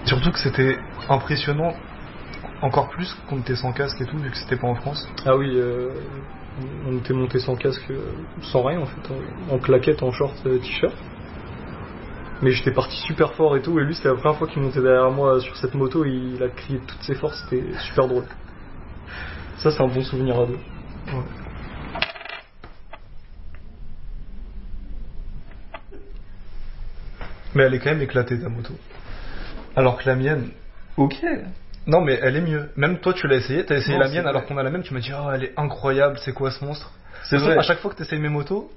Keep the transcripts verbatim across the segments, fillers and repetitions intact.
Surtout que c'était impressionnant, encore plus qu'on était sans casque et tout, vu que c'était pas en France. Ah oui, euh, on était monté sans casque, euh, sans rien en fait, en, en claquette, en short, euh, t-shirt. Mais j'étais parti super fort et tout, et lui c'était la première fois qu'il montait derrière moi sur cette moto, et il a crié de toutes ses forces, c'était super drôle. Ça c'est un bon souvenir à deux. Ouais. Mais elle est quand même éclatée ta moto. Alors que la mienne, ok. Non mais elle est mieux. Même toi tu l'as essayé, t'as essayé non, la mienne vrai. alors qu'on a la même, tu m'as dit oh elle est incroyable, c'est quoi ce monstre? C'est vrai. À chaque fois que t'essayes mes motos,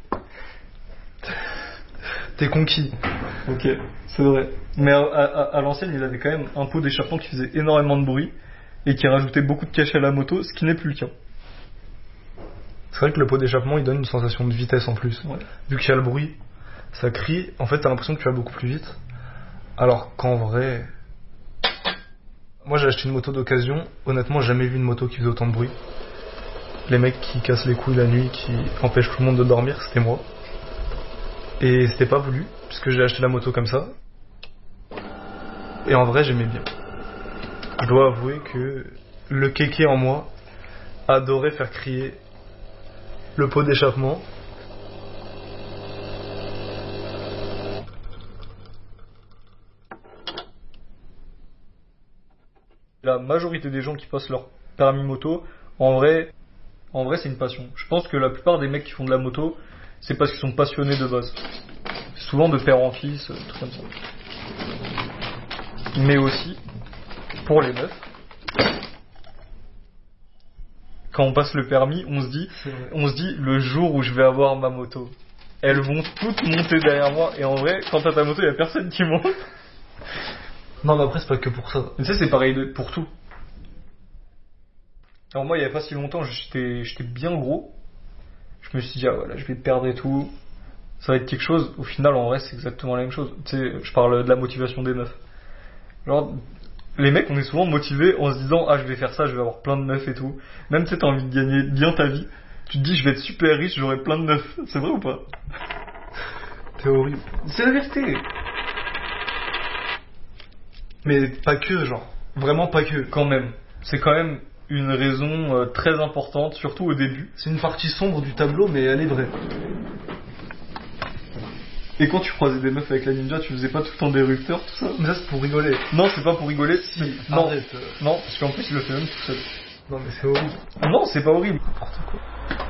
t'es conquis. Ok, c'est vrai. Mais à, à, à l'ancienne il avait quand même un pot d'échappement qui faisait énormément de bruit et qui rajoutait beaucoup de cachet à la moto, ce qui n'est plus le cas. C'est vrai que le pot d'échappement il donne une sensation de vitesse en plus. Ouais. Vu qu'il y a le bruit, ça crie, en fait t'as l'impression que tu vas beaucoup plus vite. Alors qu'en vrai... Moi j'ai acheté une moto d'occasion, honnêtement j'ai jamais vu une moto qui faisait autant de bruit. Les mecs qui cassent les couilles la nuit, qui empêchent tout le monde de dormir, c'était moi. Et c'était pas voulu, puisque j'ai acheté la moto comme ça. Et en vrai j'aimais bien. Je dois avouer que le kéké en moi adorait faire crier le pot d'échappement. La majorité des gens qui passent leur permis moto, en vrai, en vrai c'est une passion. Je pense que la plupart des mecs qui font de la moto, c'est parce qu'ils sont passionnés de base. Souvent de père en fils, tout comme ça. Mais aussi, pour les meufs, quand on passe le permis, on se dit, on se dit le jour où je vais avoir ma moto, elles vont toutes monter derrière moi. Et en vrai, quand t'as ta moto, il y a personne qui monte. Non mais après c'est pas que pour ça. Mais tu sais c'est pareil de, pour tout. Alors moi il y avait pas si longtemps j'étais, j'étais bien gros. Je me suis dit ah voilà je vais perdre et tout. Ça va être quelque chose. Au final en vrai c'est exactement la même chose. Tu sais je parle de la motivation des meufs. Genre les mecs on est souvent motivés en se disant ah je vais faire ça, je vais avoir plein de meufs et tout. Même tu sais t'as envie de gagner bien ta vie. Tu te dis je vais être super riche, j'aurai plein de meufs. C'est vrai ou pas? T'es horrible. C'est la vérité. Mais pas que, genre. Vraiment pas que. Quand même. C'est quand même une raison euh, très importante, surtout au début. C'est une partie sombre du tableau, mais elle est vraie. Et quand tu croisais des meufs avec la ninja, tu faisais pas tout le temps des rupteurs, tout ça? Mais ça c'est pour rigoler. Non, c'est pas pour rigoler. Si, non, arrête. Non, parce qu'en plus il le fait même tout seul. Non mais c'est horrible. Non, c'est pas horrible. N'importe quoi.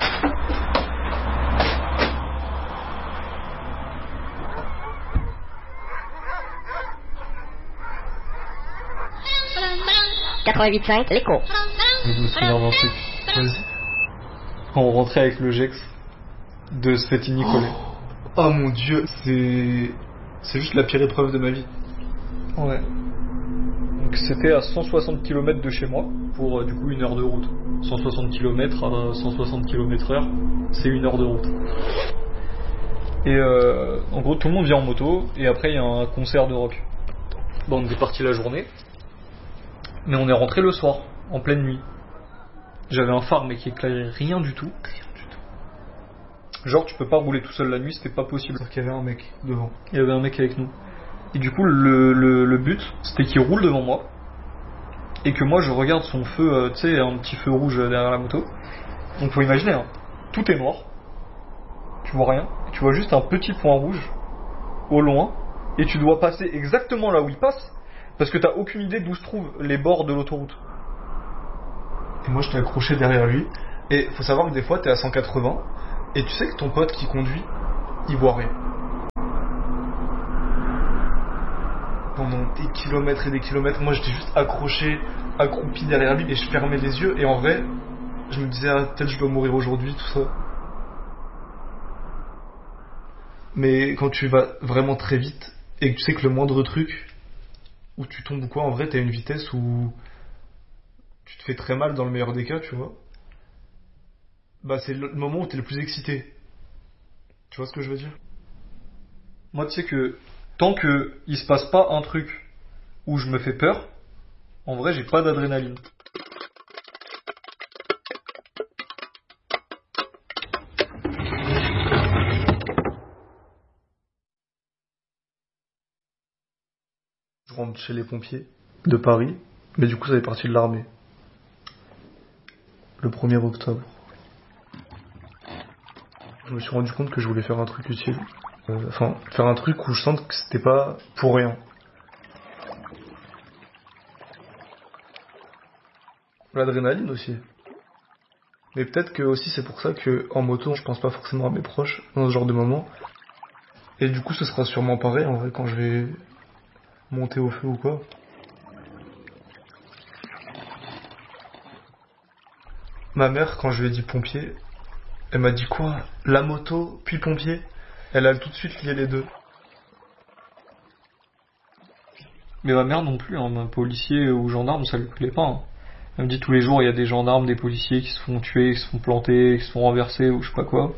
quatre-vingt-huit virgule cinq, l'écho. Je me souviens d'un truc. Vas-y. Quand on rentrait avec le Gex de Svetigny-Collé. Oh, oh mon dieu, c'est... C'est juste la pire épreuve de ma vie. Ouais. Donc c'était à cent soixante kilomètres de chez moi, pour euh, du coup une heure de route. cent soixante kilomètres à cent soixante kilomètres heure, c'est une heure de route. Et euh, en gros tout le monde vient en moto, et après il y a un concert de rock. Bon, on est parti la journée, mais on est rentré le soir, en pleine nuit. J'avais un phare mais qui éclairait rien du tout. Rien du tout. Genre tu peux pas rouler tout seul la nuit, c'était pas possible. Sauf qu'il y avait un mec devant. Il y avait un mec avec nous. Et du coup le, le, le but c'était qu'il roule devant moi et que moi je regarde son feu, euh, tu sais un petit feu rouge derrière la moto. Donc faut imaginer, hein, tout est noir, tu vois rien, et tu vois juste un petit point rouge au loin et tu dois passer exactement là où il passe parce que t'as aucune idée d'où se trouvent les bords de l'autoroute. Et moi j'étais accroché derrière lui. Et faut savoir que des fois t'es à cent quatre-vingts et tu sais que ton pote qui conduit, il voit rien. Pendant des kilomètres et des kilomètres, moi j'étais juste accroché, accroupi derrière lui et je fermais les yeux et en vrai, je me disais ah, peut-être je dois mourir aujourd'hui, tout ça. Mais quand tu vas vraiment très vite et que tu sais que le moindre truc où tu tombes ou quoi, en vrai t'as une vitesse où tu te fais très mal dans le meilleur des cas, tu vois. Bah c'est le moment où t'es le plus excité. Tu vois ce que je veux dire? Moi tu sais que tant que il se passe pas un truc où je me fais peur, en vrai j'ai pas d'adrénaline. Je rentre chez les pompiers de Paris, mais du coup ça fait partie de l'armée. Le premier octobre. Je me suis rendu compte que je voulais faire un truc utile. Euh, enfin, faire un truc où je sente que c'était pas pour rien. L'adrénaline aussi. Mais peut-être que aussi c'est pour ça que en moto je pense pas forcément à mes proches dans ce genre de moment. Et du coup ce sera sûrement pareil en vrai quand je vais monter au feu ou quoi. Ma mère quand je lui ai dit pompier, elle m'a dit quoi? La moto puis pompier? Elle a tout de suite lié les deux. Mais ma mère non plus, hein, un policier ou gendarme, ça lui plaît pas. Hein. Elle me dit tous les jours il y a des gendarmes, des policiers qui se font tuer, qui se font planter, qui se font renverser ou je sais pas quoi.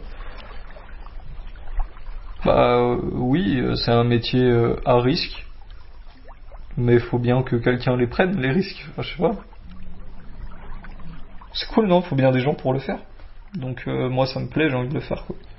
Bah euh, oui, c'est un métier euh, à risque, mais il faut bien que quelqu'un les prenne, les risques, enfin, je sais pas. C'est cool, non? Faut bien des gens pour le faire. Donc euh, moi ça me plaît, j'ai envie de le faire quoi.